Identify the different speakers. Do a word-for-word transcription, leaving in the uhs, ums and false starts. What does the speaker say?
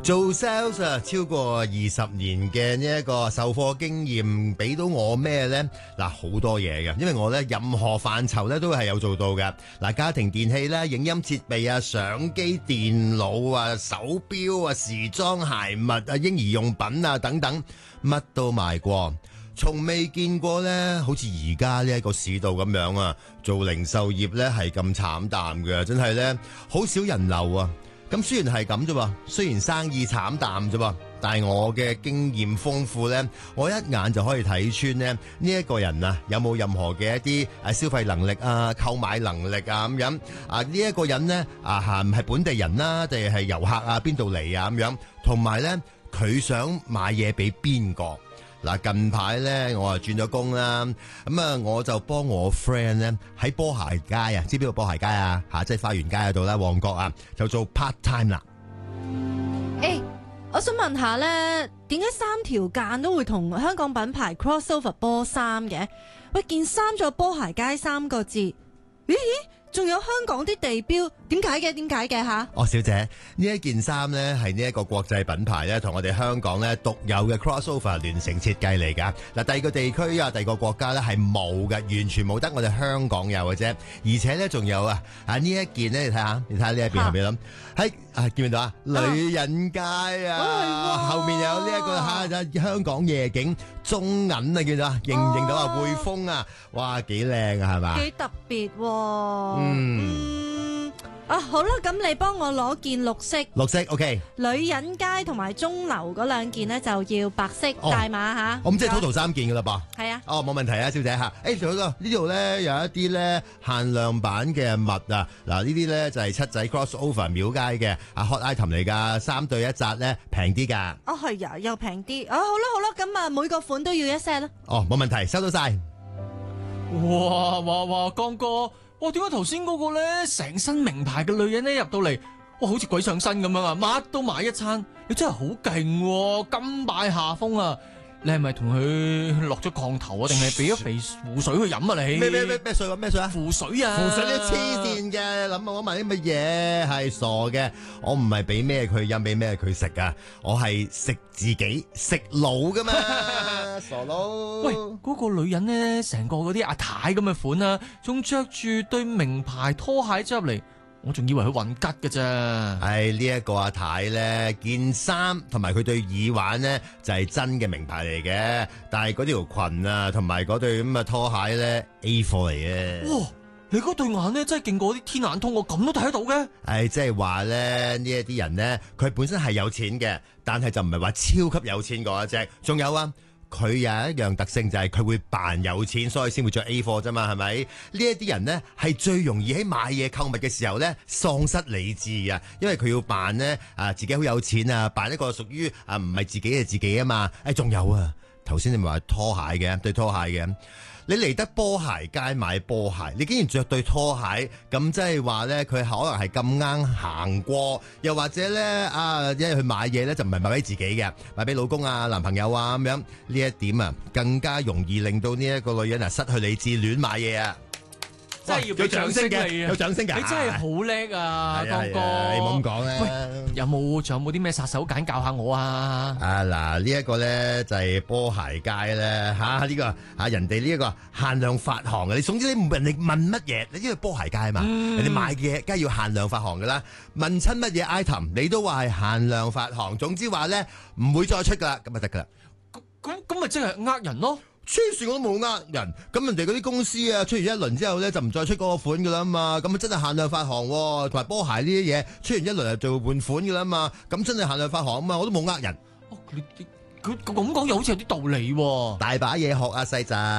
Speaker 1: 做 sales 啊，超過二十年嘅呢一個售貨經驗，俾到我咩呢？嗱，好多嘢嘅，因為我呢任何範疇呢都係有做到嘅。嗱，家庭電器啦、影音設備啊、相機、電腦啊、手錶啊、時裝鞋襪啊、嬰兒用品啊等等，乜都賣過。從未見過呢，好似而家呢一個市道咁樣啊，做零售業呢係咁慘淡嘅，真係呢，好少人流啊。咁雖然係咁啫喎，雖然生意慘淡啫喎，但係我嘅經驗豐富呢，我一眼就可以睇穿呢呢一個人啊，有冇任何嘅一啲誒消費能力啊、購買能力啊咁樣啊？呢一個人呢，啊，係唔係本地人啦，定係遊客啊？邊度嚟啊？咁樣，同埋呢，佢想買嘢俾邊個？嗱，近排咧我啊轉咗工啦，咁啊我就幫我 friend 咧喺波鞋街啊，知邊度波鞋街啊？嚇，即係花園街嗰度啦，旺角啊，就做 part time 啦。
Speaker 2: 誒、欸，我想問下咧，點解三條間都會同香港品牌 crossover 波衫嘅？喂，件衫咗波鞋街三個字，咦咦？仲有香港啲地標，點解嘅？點解嘅吓？
Speaker 1: 哦，小姐，呢一件衫呢係呢一個國際品牌咧，同我哋香港咧獨有嘅 crossover 聯成設計嚟噶。嗱，第二個地區啊，第二個國家咧係冇嘅，完全冇得我哋香港有嘅啫。而且咧仲有啊，啊呢一件咧，你睇下，你睇下呢一邊係咪諗？喺啊，見唔見到啊？女人街啊，啊後面有呢、這、一個吓、啊、香港夜景中銀啊，見到啊？認唔認到啊？匯豐啊，哇，幾靚啊，係嘛？
Speaker 2: 幾特別喎。
Speaker 1: 嗯。
Speaker 2: 嗯啊，好啦，咁你幫我攞件綠色，
Speaker 1: 綠色 OK。
Speaker 2: 女人街同埋鐘樓嗰兩件呢，就要白色大碼吓。
Speaker 1: 我咁即係 total 三件噶啦噃。
Speaker 2: 係啊。
Speaker 1: 哦，冇問題啊，小姐吓。誒，仲有個呢度咧有一啲咧限量版嘅襪啊，嗱呢啲咧就係七仔 crossover 廟街嘅啊 hot item 嚟噶，三對一紮咧平啲噶。
Speaker 2: 哦係呀，又平啲。啊好啦好啦，咁啊每個款都要一 set 啦。
Speaker 1: 哦，冇問題，收到晒。
Speaker 3: 哇哇哇，江哥。哇！點解頭先嗰個咧成身名牌嘅女人咧入到嚟，哇！好似鬼上身咁樣啊，乜都買一餐，你真係好勁喎，甘拜下風啊！你係咪同佢落咗降頭啊？定係俾咗肥湖水去飲啊？你
Speaker 1: 咩咩咩咩水啊？咩水啊？
Speaker 3: 湖水啊！
Speaker 1: 湖水你黐線嘅，諗下我問啲乜嘢係傻嘅？我唔係俾咩佢飲，俾咩佢食啊！我係食自己食腦噶嘛，傻佬！
Speaker 3: 喂，嗰、那個女人咧，成個嗰啲阿太咁嘅款啊，仲着住對名牌拖鞋走入嚟。我仲以為佢運吉嘅啫。
Speaker 1: 係呢一個阿太咧，件衫同埋佢對耳環咧就係、是、真嘅名牌嚟嘅，但係嗰條裙啊同埋嗰對咁嘅拖鞋咧 A 貨嚟嘅。
Speaker 3: 哇！你嗰對眼咧真係勁過啲天眼通，我咁都睇得到嘅。
Speaker 1: 係即係話咧呢一啲人咧，佢本身係有錢嘅，但係就唔係話超級有錢嗰一隻。仲有啊。佢有一樣特性就係佢會扮有錢，所以先會着 A 貨啫嘛，係咪？呢一啲人呢係最容易喺買嘢購物嘅時候呢喪失理智啊，因為佢要扮呢啊自己好有錢啊，扮一個屬於啊唔係自己嘅自己啊嘛。誒，仲有啊，頭先你咪話拖鞋嘅對拖鞋嘅。你嚟得波鞋街買波鞋，你竟然着對拖鞋，咁即係話咧，佢可能係咁啱行過，又或者咧啊，因為佢買嘢咧就唔係買俾自己嘅，買俾老公啊、男朋友啊咁樣，呢一點啊，更加容易令到呢一個女人啊失去理智，亂買嘢啊！
Speaker 3: 真係要俾掌聲嘅，
Speaker 1: 有掌聲㗎，
Speaker 3: 你真係好叻啊，江哥！
Speaker 1: 你唔好咁講啦。
Speaker 3: 喂，有冇仲有冇啲咩殺手鐧教下我啊？
Speaker 1: 啊嗱，呢一個咧就係波鞋街咧嚇，呢個嚇人哋呢一個限量發行嘅。你總之你人哋問乜嘢，你因為波鞋街嘛，人哋買嘅嘢梗係要限量發行㗎啦。問親乜嘢 item，你都話係限量發行。總之話咧唔會再出㗎啦，咁就得㗎啦。
Speaker 3: 咁咁咁咪即係呃人咯？
Speaker 1: 黐線我都冇呃人，咁人哋嗰啲公司啊，出完一輪之後咧就唔再出嗰個款噶啦嘛，咁啊真係限量發行，同埋波鞋呢啲嘢出完一輪就做換款噶啦嘛，咁真係限量發行啊嘛，我都冇呃人。
Speaker 3: 哦，你佢咁講又好似有啲道理喎。
Speaker 1: 大把嘢學啊，細仔。